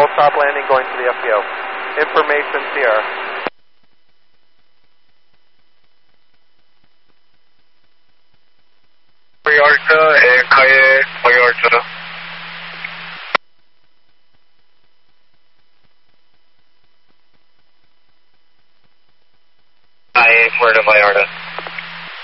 stop landing going to the FBO. Information Sierra. Vallarta, calle Vallarta. Calle Puerto Vallarta.